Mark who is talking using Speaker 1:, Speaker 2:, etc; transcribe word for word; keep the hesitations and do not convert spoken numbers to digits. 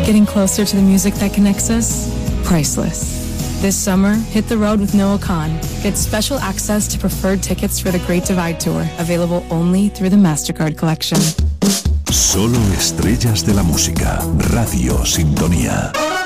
Speaker 1: Getting closer to the music that connects us? Priceless. This summer, hit the road with Noah Khan. Get special access to preferred tickets for the Great Divide Tour, available only through the MasterCard Collection.
Speaker 2: Solo estrellas de la música. Radio Sintonía.